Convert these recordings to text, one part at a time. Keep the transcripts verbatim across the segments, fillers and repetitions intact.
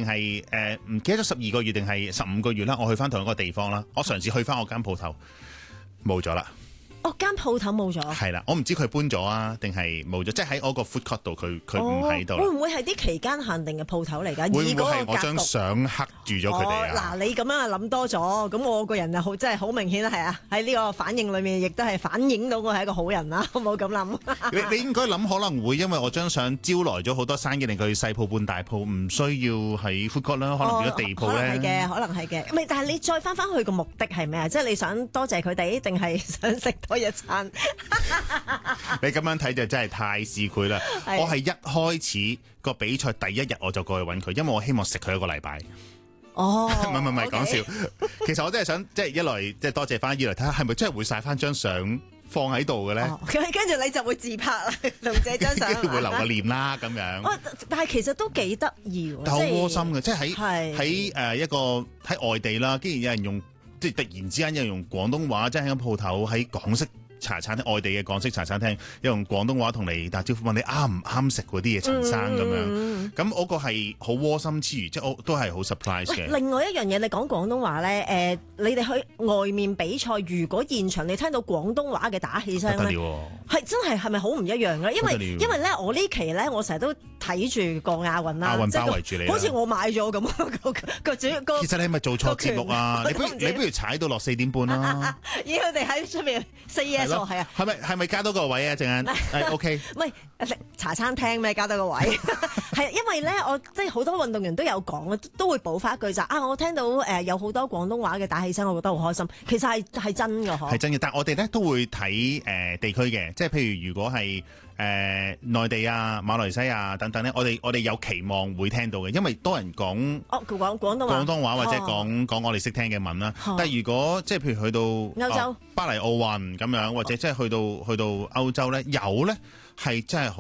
定係誒唔記得咗十二個月定係十五個月啦，我去翻同一個地方啦，我嘗試去翻我間鋪頭，冇咗啦。 哦，間鋪頭冇咗。 係啦，我唔知佢搬咗啊，定係冇咗，即係喺我個 food court 度，佢佢唔喺度。 會唔會係啲期間限定嘅鋪頭嚟㗎？ 會唔會係以嗰個格局我張相刻住咗佢哋啊？ 嗱、哦，你咁樣啊諗多咗，咁我個人啊好真係好明顯係啊，喺呢個反應裏面，亦都係反映到我係一個好人啦，好冇咁諗。 你你應該諗可能會因為我張相招來咗好多生意，令佢細鋪半大鋪，唔需要喺 food court 啦，可能變咗地鋪咧。 可能係嘅，可能係嘅。唔係，但係你再翻翻去個目的係咩啊？即係你想多謝佢哋，定係想食多一餐？ 你咁樣睇就真係太市儈啦！我係一開始個比賽第一日我就過去揾佢，因為我希望食佢一個禮拜。 哦， 唔係唔係講 okay 笑，其實我真係想即係一來即係多謝翻，二來睇下係咪真係會晒翻張相放喺度嘅咧。 跟住你就會自拍啦，同這張相會留個念啦咁樣。 哦，但係其實都幾得意喎， 但好窩心嘅，即係喺係喺誒一個喺外地啦，竟然有人用即係突然之間有人用廣東話，即係喺間鋪頭喺港式茶餐廳，外地嘅港式茶餐廳，有用廣東話同你打招呼，問你啱唔啱食嗰啲嘢，陳生咁樣。咁嗰個係好窩心之餘，即係我都係好 surprise 嘅。 另外一樣嘢，你講廣東話咧，誒、呃，你哋去外面比賽，如果現場你聽到廣東話嘅打氣聲咧，係真係係咪好唔一樣嘅？因為因為咧，我呢期咧，我成日都睇住個亞運啦， 亞運包圍住你， 好似我買咗咁個個主個。 其實你係咪做錯節目啊？你不如你不如踩到落四點半啦。 而佢哋喺出面 say yes 喎，係啊。 係咪係咪加多個位啊？陣間係 OK。 唔係茶餐廳咩？加多個位係因為咧，我即係好多運動員都有講，都會補翻一句就啊，我聽到誒有好多廣東話嘅打氣聲，我覺得好開心。其實係係真㗎，嗬。 係真嘅，但係我哋咧都會睇誒、呃、地區嘅，即係譬如如果係誒內地啊、馬來西亞等等咧，我哋我哋有期望會聽到嘅，因為多人講哦講廣東話， 廣東話或者講、哦、講我哋識聽嘅文啦。哦、但係如果即係譬如去到歐洲、哦、 巴黎奧運咁樣，或者即係去到去到歐洲咧，有咧係真係好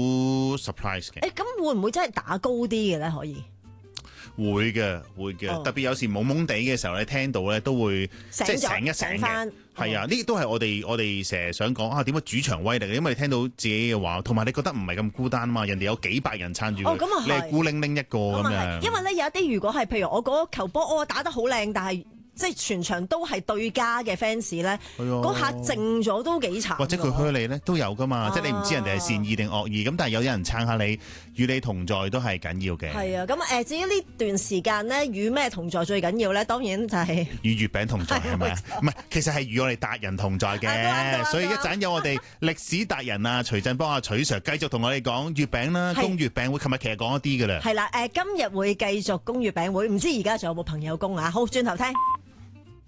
surprise 嘅。 誒咁會唔會真係打高啲嘅咧？可以？ 會嘅，會嘅， 哦、 特別有時懵懵地嘅時候咧，聽到咧都會即係醒一醒嘅。係啊，呢都係我哋我哋成日想講啊，點解主場威力？因為你聽到自己嘅話，同埋你覺得唔係咁孤單啊嘛，人哋有幾百人撐住佢， 哦、你係孤零零一個咁樣。 因為咧有一啲如果係譬如我嗰球波，我打得好靚，但係。即係全場都係對家嘅 fans 咧，嗰下靜咗都幾慘。 或者佢噓你咧都有噶嘛，啊、即係你唔知人哋係善意定惡意，咁但係有人撐下你，與你同在都係緊要嘅。係啊，咁誒至於呢段時間咧，與咩同在最緊要咧？當然就係與月餅同在係咪啊？唔係，其實係與我哋達人同在嘅，所以一陣有我哋歷史達人啊徐振邦啊徐 Sir 繼續同我哋講月餅啦，供月餅會。琴日其實講一啲㗎啦。 係啦，誒今日會繼續供月餅會，唔知而家仲有冇朋友供啊？好，轉頭聽。